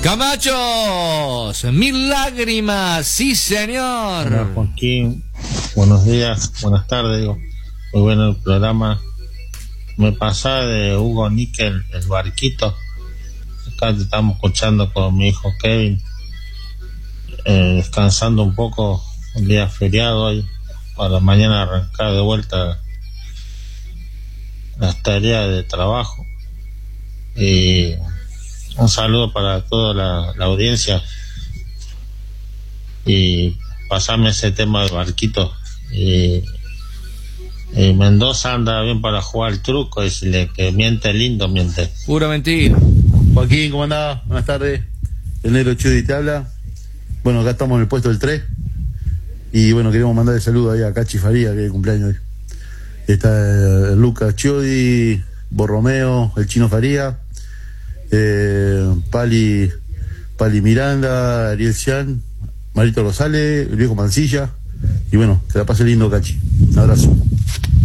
Camachos, mil lágrimas, sí señor. Hola Joaquín, buenos días, buenas tardes, digo. Muy bueno el programa. Me pasaba de Hugo Níquel, el barquito. Acá te estamos escuchando con mi hijo Kevin, descansando un poco, un día feriado hoy, para mañana arrancar de vuelta las tareas de trabajo. Y un saludo para toda la audiencia y pasarme ese tema del barquito. Mendoza anda bien para jugar el truco, decirle que miente lindo, miente. Pura mentira. Joaquín, ¿cómo andás? Buenas tardes. El negro Chudi te habla. Bueno, acá estamos en el puesto del 3. Y bueno, queremos mandarle saludos ahí a Cachi Faría, que es el cumpleaños hoy. Está Lucas Chiodi, Borromeo, el Chino Faría, Pali Miranda, Ariel Cian, Marito Rosales, el viejo Mancilla. Y bueno, que la pase lindo, Cachi. Un abrazo.